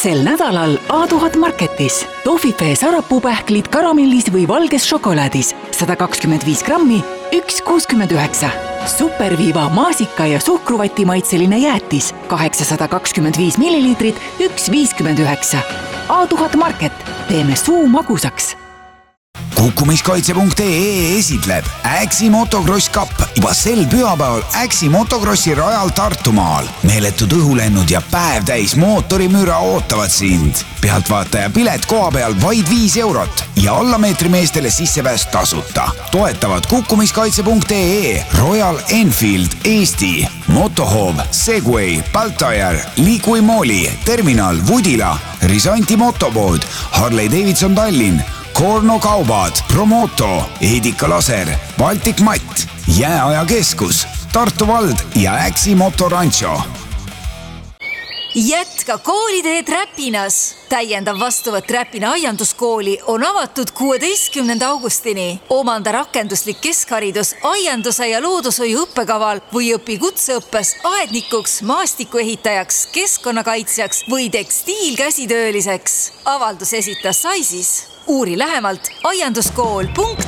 sel nädalal A1000 Marketis. Tohvifee sarapuupähklid karamellis või valges šokolaadis 125 grammi, 1,69. Superviiva maasika ja suhkruvati maitseline jäätis 825 milliliitrit, 1,59. A1000 Market. Teeme suu magusaks. Kukkumiskaitse.ee esitleb Äksi Motocross Cup juba sel pühapäeval Äksi Motocrossi rajal Tartumaal. Meeletud õhulennud ja päev täis mootorimüra ootavad sind. Pealtvaataja pilet koha peal vaid 5 eurot ja allameetrimeestele sissepääs tasuta. Toetavad Kukkumiskaitse.ee, Royal Enfield Eesti, Motohov, Segway, Baltire, Liquimoli, Terminal, Woodila, Risanti motopood, Harley Davidson Tallinn, Korno kaubad, Promoto, Edika Laser, Baltic Matt, Jääaja keskus, Tartu vald ja Äksi Motorancho. Jätka kooliteed Räpinas. Täiendav vastuvõtt Räpina aianduskooli on avatud 16. augustini. Omanda rakenduslik keskharidus aianduse ja loodushoiu õppekaval või õpi kutseõppes aednikuks, maastikuehitajaks, keskkonnakaitsjaks või tekstiilkäsitööliseks. Avaldus esitas Saisis. Uuri lähemalt aianduskool.ee.